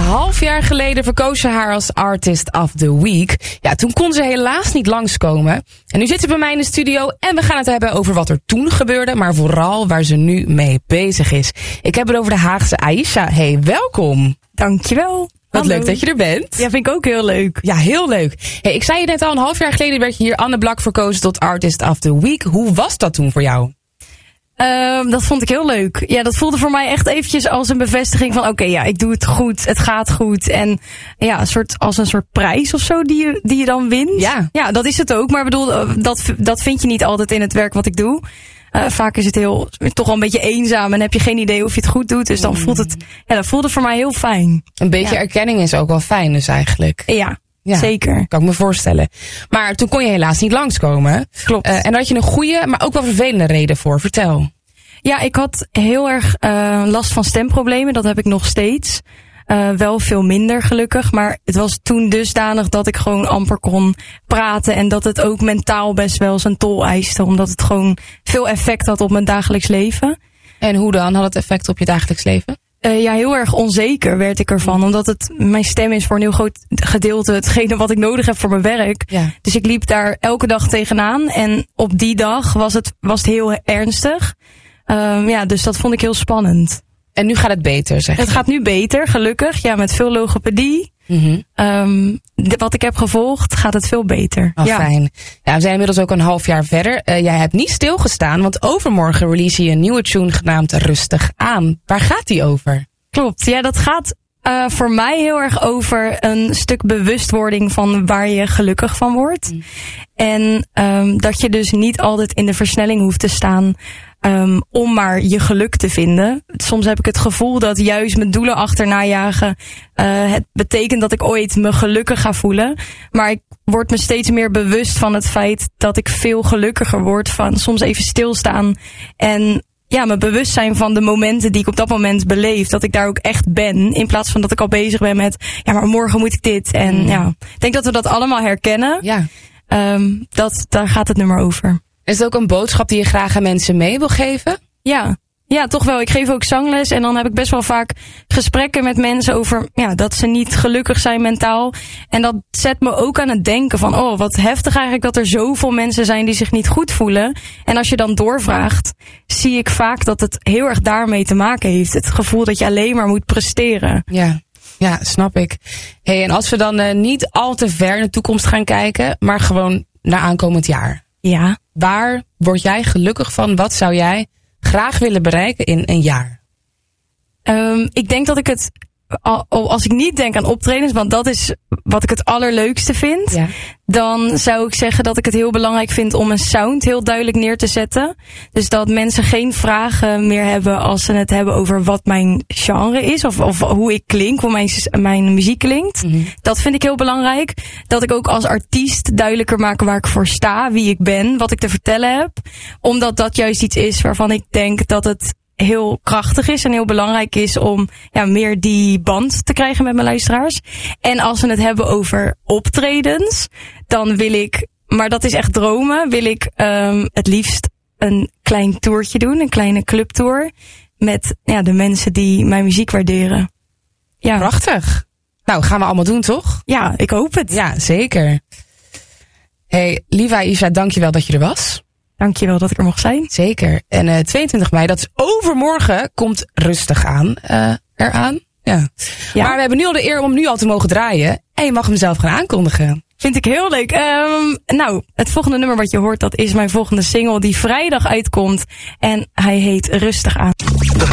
half jaar geleden verkoos ze haar als Artist of the Week. Ja, toen kon ze helaas niet langskomen. En nu zit ze bij mij in de studio en we gaan het hebben over wat er toen gebeurde, maar vooral waar ze nu mee bezig is. Ik heb het over de Haagse Aisha. Hey, welkom. Dankjewel. Wat leuk dat je er bent. Ja, vind ik ook heel leuk. Ja, heel leuk. Hey, ik zei je net al, een half jaar geleden werd je hier Anne Blak verkozen tot Artist of the Week. Hoe was dat toen voor jou? Dat vond ik heel leuk. Ja, dat voelde voor mij echt eventjes als een bevestiging van oké, ja, ik doe het goed, het gaat goed. En ja, als een soort prijs of zo die je dan wint. Ja, dat is het ook. Maar ik bedoel, dat vind je niet altijd in het werk wat ik doe. Vaak is het toch al een beetje eenzaam en heb je geen idee of je het goed doet. Dus dan dat voelde voor mij heel fijn. Een beetje erkenning is ook wel fijn dus eigenlijk. Ja, zeker. Kan ik me voorstellen. Maar toen kon je helaas niet langskomen. Klopt. En daar had je een goede, maar ook wel vervelende reden voor. Vertel. Ja, ik had heel erg last van stemproblemen. Dat heb ik nog steeds. Wel veel minder gelukkig. Maar het was toen dusdanig dat ik gewoon amper kon praten. En dat het ook mentaal best wel zijn tol eiste. Omdat het gewoon veel effect had op mijn dagelijks leven. En hoe dan? Had het effect op je dagelijks leven? Ja, heel erg onzeker werd ik ervan. Omdat mijn stem is voor een heel groot gedeelte hetgene wat ik nodig heb voor mijn werk. Ja. Dus ik liep daar elke dag tegenaan. En op die dag was het heel ernstig. Dus dat vond ik heel spannend. En nu gaat het beter, zeg je? Het gaat nu beter, gelukkig. Ja, met veel logopedie. Mm-hmm. Wat ik heb gevolgd, gaat het veel beter. Oh, ja. Fijn. Ja, we zijn inmiddels ook een half jaar verder. Jij hebt niet stilgestaan, want overmorgen release je een nieuwe tune genaamd Rustig Aan. Waar gaat die over? Klopt, ja, dat gaat voor mij heel erg over een stuk bewustwording van waar je gelukkig van wordt. Mm. En dat je dus niet altijd in de versnelling hoeft te staan om maar je geluk te vinden. Soms heb ik het gevoel dat juist mijn doelen achterna jagen het betekent dat ik ooit me gelukkig ga voelen. Maar ik word me steeds meer bewust van het feit dat ik veel gelukkiger word van soms even stilstaan en ja, me bewust zijn van de momenten die ik op dat moment beleef. Dat ik daar ook echt ben. In plaats van dat ik al bezig ben met ja, maar morgen moet ik dit. En ja, ik denk dat we dat allemaal herkennen. Ja. Daar gaat het nummer over. Is het ook een boodschap die je graag aan mensen mee wil geven? Ja, toch wel. Ik geef ook zangles en dan heb ik best wel vaak gesprekken met mensen over dat ze niet gelukkig zijn mentaal. En dat zet me ook aan het denken van wat heftig eigenlijk dat er zoveel mensen zijn die zich niet goed voelen. En als je dan doorvraagt, zie ik vaak dat het heel erg daarmee te maken heeft. Het gevoel dat je alleen maar moet presteren. Ja, snap ik. Hey, en als we dan niet al te ver in de toekomst gaan kijken, maar gewoon naar aankomend jaar. Ja. Waar word jij gelukkig van? Wat zou jij graag willen bereiken in een jaar? Ik denk dat ik het, als ik niet denk aan optredens, want dat is wat ik het allerleukste vind. Ja. Dan zou ik zeggen dat ik het heel belangrijk vind om een sound heel duidelijk neer te zetten. Dus dat mensen geen vragen meer hebben als ze het hebben over wat mijn genre is. Of hoe ik klink, hoe mijn muziek klinkt. Mm-hmm. Dat vind ik heel belangrijk. Dat ik ook als artiest duidelijker maak waar ik voor sta, wie ik ben, wat ik te vertellen heb. Omdat dat juist iets is waarvan ik denk dat het heel krachtig is en heel belangrijk is om meer die band te krijgen met mijn luisteraars. En als we het hebben over optredens, dan wil ik, maar dat is echt dromen, wil ik het liefst een klein toertje doen, een kleine clubtour met de mensen die mijn muziek waarderen. Ja. Prachtig. Nou, gaan we allemaal doen, toch? Ja, ik hoop het. Ja, zeker. Hey, lieve Aisha, dankjewel dat je er was. Dankjewel dat ik er mocht zijn. Zeker. En 22 mei, dat is overmorgen, komt Rustig Aan eraan. Ja. Maar we hebben nu al de eer om nu al te mogen draaien. En je mag hem zelf gaan aankondigen. Vind ik heel leuk. Het volgende nummer wat je hoort, dat is mijn volgende single die vrijdag uitkomt. En hij heet Rustig Aan.